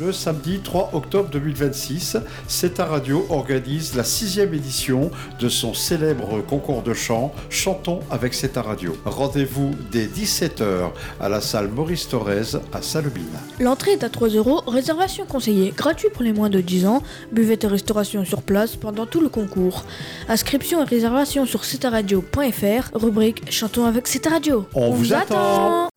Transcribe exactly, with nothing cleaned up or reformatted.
Le samedi trois octobre deux mille vingt-six, C E T A Radio organise la sixième édition de son célèbre concours de chant Chantons avec C E T A Radio. Rendez-vous dès dix-sept heures à la salle Maurice Thorez à Salobine. L'entrée est à trois euros, réservation conseillée, gratuit pour les moins de dix ans, buvette et restauration sur place pendant tout le concours. Inscription et réservation sur c e t a radio point f r, rubrique Chantons avec C E T A Radio. On, On vous attend. attend